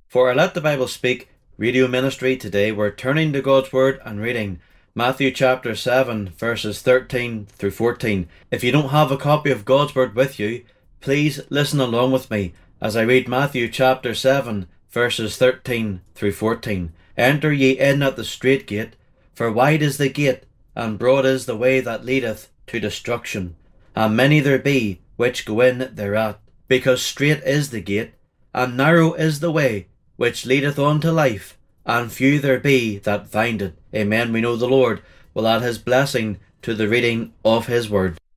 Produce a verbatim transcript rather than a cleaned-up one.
For our Let the Bible Speak radio ministry today, we're turning to God's Word and reading Matthew chapter seven, verses thirteen through fourteen. If you don't have a copy of God's Word with you, please listen along with me as I read Matthew chapter seven, verses thirteen through fourteen. Enter ye in at the strait gate, for wide is the gate, and broad is the way that leadeth to destruction, and many there be which go in thereat. Because strait is the gate, and narrow is the way which leadeth on to life, and few there be that find it. Amen. We know the Lord will add his blessing to the reading of his word.